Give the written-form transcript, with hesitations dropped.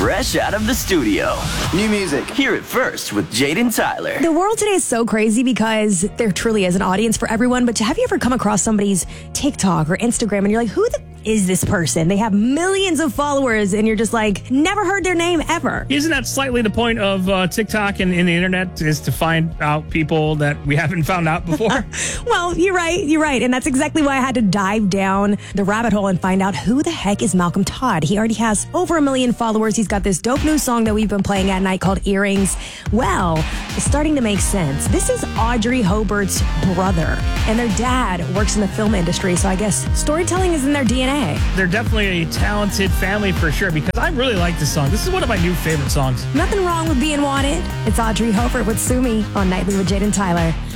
fresh out of the studio. New music. Hear it first with Jaden Tyler. The world today is so crazy because there truly is an audience for everyone. But have you ever come across somebody's TikTok or Instagram and you're like, who the is this person? They have millions of followers and you're just like, never heard their name ever. Isn't that slightly the point of TikTok and the internet, is to find out people that we haven't found out before? Well, you're right. And that's exactly why I had to dive down the rabbit hole and find out who the heck is Malcolm Todd. He already has over 1 million followers. He's got this dope new song that we've been playing at night called Earrings. Well, it's starting to make sense. This is Audrey Hobart's brother, and their dad works in the film industry, so I guess storytelling is in their DNA. They're definitely a talented family for sure, because I really like this song. This is one of my new favorite songs. Nothing wrong with being wanted. It's Audrey Hobart with Sue Me on Nightly with Jaden Tyler.